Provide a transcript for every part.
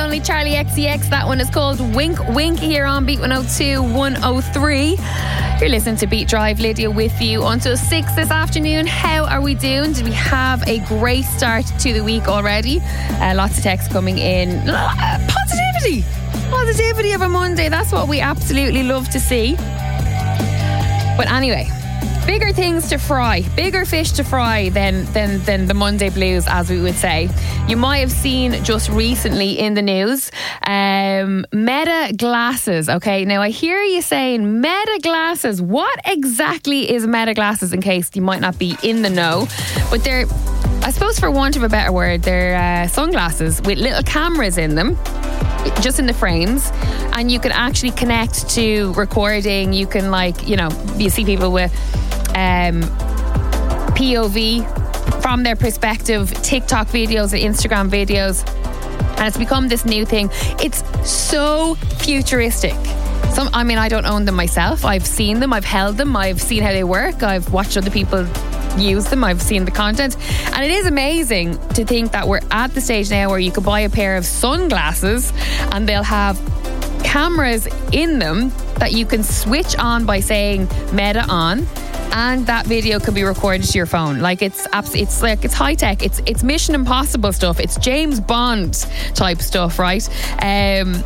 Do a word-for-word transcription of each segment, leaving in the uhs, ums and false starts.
only Charlie X C X. That one is called Wink Wink here on Beat one oh two, one oh three. You're listening to Beat Drive. Lydia with you until six this afternoon. How are we doing? Did we have a great start to the week already? Uh, lots of texts coming in. Uh, positivity. Positivity of a Monday. That's what we absolutely love to see. But anyway, bigger things to fry, bigger fish to fry than, than, than the Monday blues, as we would say. You might have seen just recently in the news, um, Meta glasses. Okay, now I hear you saying Meta glasses. What exactly is Meta glasses, in case you might not be in the know? But they're, I suppose for want of a better word, they're uh, sunglasses with little cameras in them, just in the frames, and you can actually connect to recording. You can, like, you know, you see people with um, P O V from their perspective, TikTok videos and Instagram videos, and it's become this new thing. It's so futuristic. Some, I mean, I don't own them myself. I've seen them, I've held them, I've seen how they work, I've watched other people use them, I've seen the content, and it is amazing to think that we're at the stage now where you could buy a pair of sunglasses and they'll have cameras in them that you can switch on by saying Meta on, and that video could be recorded to your phone. Like, it's abs- it's like it's high tech. It's it's Mission Impossible stuff. It's James Bond type stuff, right? Um,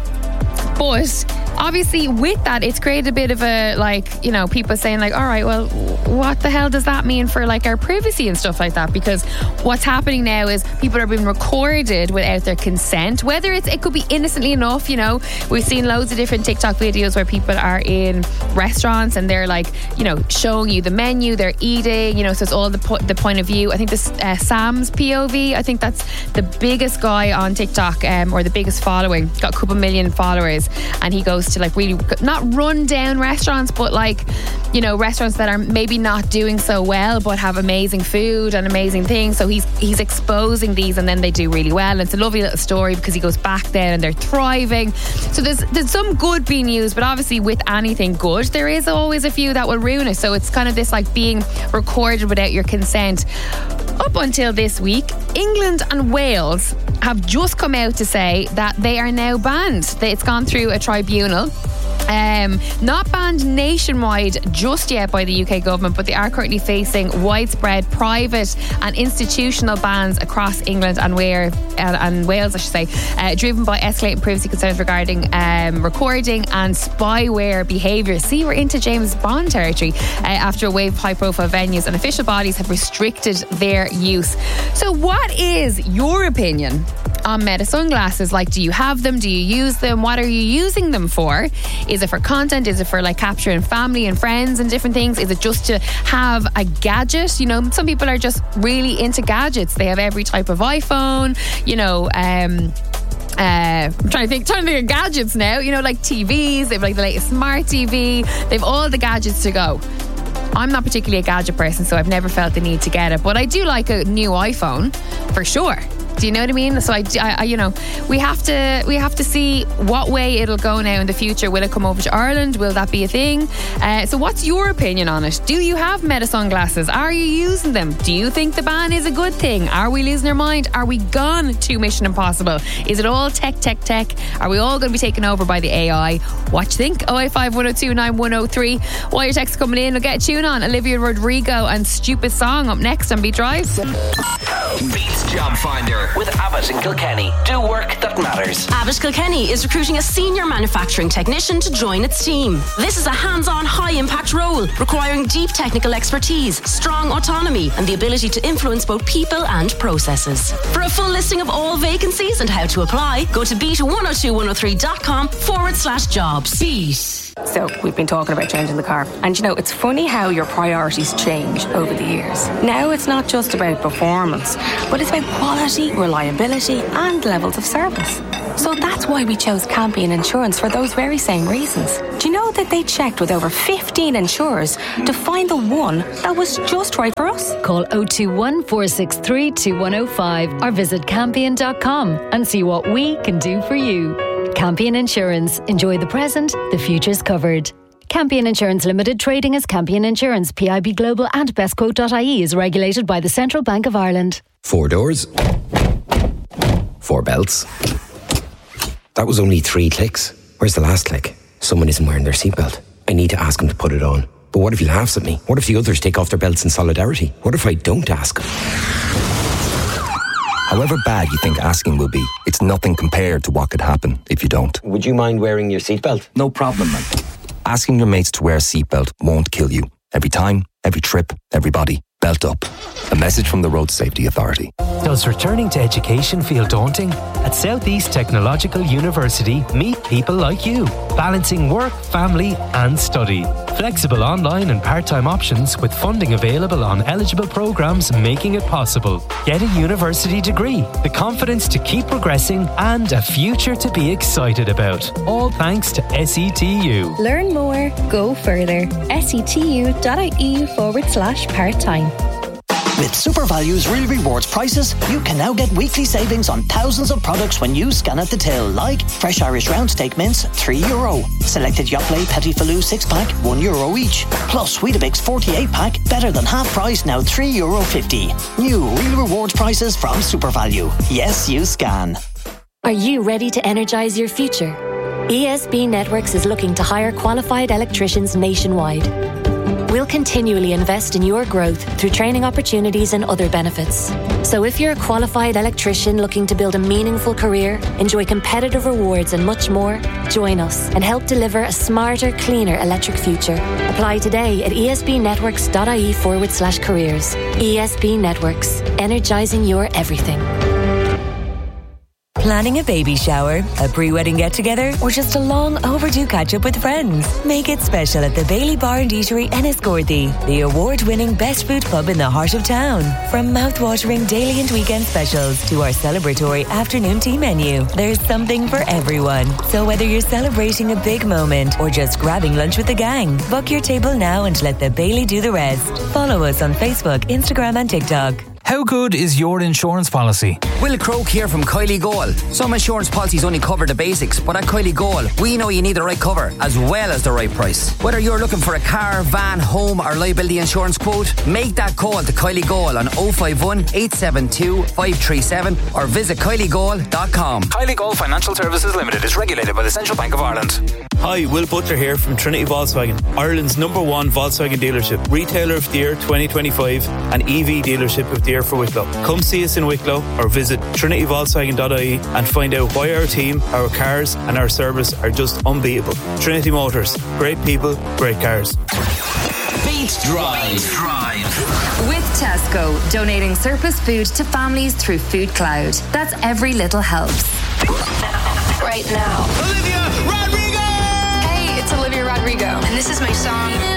but obviously with that, it's created a bit of a, like, you know, people saying like, all right, well, what the hell does that mean for like our privacy and stuff like that? Because what's happening now is people are being recorded without their consent, whether it's, it could be innocently enough, you know. We've seen loads of different TikTok videos where people are in restaurants and they're like, you know, showing you the menu, they're eating, you know, so it's all the, po- the point of view. I think this uh, Sam's P O V, I think that's the biggest guy on TikTok, um, or the biggest following, got a couple million followers, and he goes to like really not run down restaurants, but like, you know, restaurants that are maybe not doing so well but have amazing food and amazing things. So he's he's exposing these, and then they do really well, and it's a lovely little story because he goes back there and they're thriving. So there's there's some good being used, but obviously with anything good there is always a few that will ruin it. So it's kind of this like being recorded without your consent. Up until this week, England and Wales have just come out to say that they are now banned. It's gone through a tribunal. Um, not banned nationwide just yet by the U K government, but they are currently facing widespread private and institutional bans across England and Wales, uh, and Wales, I should say, uh, driven by escalating privacy concerns regarding um, recording and spyware behaviour. See, we're into James Bond territory. Uh, after a wave of high-profile venues and official bodies have restricted their use. So, what is your opinion on Meta sunglasses? Like, do you have them? Do you use them? What are you using them for? Is it for content? Is it for like capturing family and friends and different things? Is it just to have a gadget? You know, some people are just really into gadgets. They have every type of iPhone, you know, um Uh, I'm trying to think, trying to think of gadgets now. You know, like T Vs. They have like the latest smart T V. They've all the gadgets to go. I'm not particularly a gadget person, so I've never felt the need to get it. But I do like a new iPhone, for sure. Do you know what I mean? So I, I, you know, we have to we have to see what way it'll go now in the future. Will it come over to Ireland? Will that be a thing? Uh, so what's your opinion on it? Do you have Meta sunglasses? Are you using them? Do you think the ban is a good thing? Are we losing our mind? Are we gone to Mission Impossible? Is it all tech, tech, tech? Are we all going to be taken over by the A I? What do you think? oh eight five, one oh two, nine one oh three. While your texts coming in, we'll get a tune on. Olivia Rodrigo and Stupid Song up next on Beat Drive. Beats Job Finder with Abbott and Kilkenny. Do work that matters. Abbott Kilkenny is recruiting a senior manufacturing technician to join its team. This is a hands-on, high-impact role requiring deep technical expertise, strong autonomy, and the ability to influence both people and processes. For a full listing of all vacancies and how to apply, go to beat one oh two one oh three dot com forward slash jobs. Beat. So we've been talking about changing the car, and you know, it's funny how your priorities change over the years. Now it's not just about performance, but it's about quality, reliability and levels of service. So that's why we chose Campion Insurance for those very same reasons. Do you know that they checked with over fifteen insurers to find the one that was just right for us? Call oh two one, four six three, two one oh five or visit campion dot com and see what we can do for you. Campion Insurance. Enjoy the present, the future's covered. Campion Insurance Limited, trading as Campion Insurance, P I B Global and bestquote dot I E is regulated by the Central Bank of Ireland. Four doors, four belts, That was only three clicks. Where's the last click? Someone isn't wearing their seatbelt. I need to ask him to put it on. But what if he laughs at me? What if the others take off their belts in solidarity? What if I don't ask him? However bad you think asking will be, it's nothing compared to what could happen if you don't. Would you mind wearing your seatbelt? No problem, man. Asking your mates to wear a seatbelt won't kill you. Every time, every trip, everybody. Belt up. A message from the Road Safety Authority. Does returning to education feel daunting? At South East Technological University, meet people like you, balancing work, family and study. Flexible online and part-time options with funding available on eligible programmes making it possible. Get a university degree, the confidence to keep progressing and a future to be excited about. All thanks to S E T U. Learn more, go further. setu.ie forward slash part-time. With SuperValue's Real Rewards prices, you can now get weekly savings on thousands of products when you scan at the till, like fresh Irish round steak mince, three euro. Selected Yoplait Petit Filou six pack, one euro each. Plus Weetabix forty-eight pack, better than half price, now three euro fifty. New Real Rewards prices from SuperValue. Yes, you scan. Are you ready to energise your future? E S B Networks is looking to hire qualified electricians nationwide. We'll continually invest in your growth through training opportunities and other benefits. So if you're a qualified electrician looking to build a meaningful career, enjoy competitive rewards and much more, join us and help deliver a smarter, cleaner electric future. Apply today at esbnetworks.ie forward slash careers. E S B Networks, energising your everything. Planning a baby shower, a pre-wedding get-together, or just a long overdue catch-up with friends? Make it special at the Bailey Bar and Eatery Enniscorthy, the award-winning best food pub in the heart of town. From mouth-watering daily and weekend specials to our celebratory afternoon tea menu, there's something for everyone. So whether you're celebrating a big moment or just grabbing lunch with the gang, book your table now and let the Bailey do the rest. Follow us on Facebook, Instagram and TikTok. How good is your insurance policy? Will Croak here from Kylie Goal. Some insurance policies only cover the basics, but at Kylie Goal, we know you need the right cover as well as the right price. Whether you're looking for a car, van, home or liability insurance quote, make that call to Kylie Goal on oh five one, eight seven two, five three seven or visit kylie goal dot com. Kylie Goal Financial Services Limited is regulated by the Central Bank of Ireland. Hi, Will Butler here from Trinity Volkswagen, Ireland's number one Volkswagen dealership, retailer of the year twenty twenty-five and E V dealership of the year for Wicklow. Come see us in Wicklow or visit trinity volkswagen dot I E and find out why our team, our cars and our service are just unbeatable. Trinity Motors, great people, great cars. Beat Drive. Drive. With Tesco, donating surplus food to families through Food Cloud. That's every little helps. Right now. Olivia Rodrigo! Hey, it's Olivia Rodrigo. And this is my song.